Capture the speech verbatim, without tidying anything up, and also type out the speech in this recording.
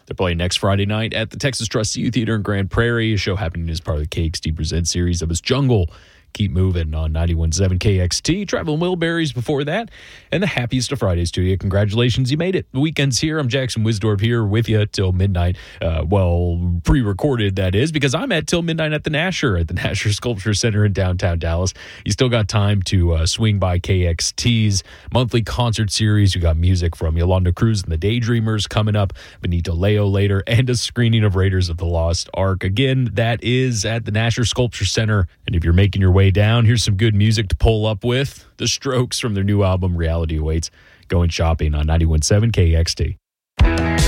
They're playing next Friday night at the Texas Trustee Theater in Grand Prairie. A show happening as part of the K X T Presents series of his Jungle. Keep moving on ninety-one point seven K X T. Traveling Wilburys before that. And the happiest of Fridays to you. Congratulations, you made it. The weekend's here. I'm Jackson Wisdorf here with you till midnight. Uh, well, pre-recorded, that is, because I'm at till midnight at the Nasher, at the Nasher Sculpture Center in downtown Dallas. You still got time to uh, swing by K X T's monthly concert series. You got music from Yolanda Cruz and the Daydreamers coming up, Benito Leo later, and a screening of Raiders of the Lost Ark. Again, that is at the Nasher Sculpture Center. And if you're making your way way down, here's some good music to pull up with. The Strokes from their new album Reality Awaits. Going shopping on ninety-one point seven K X T.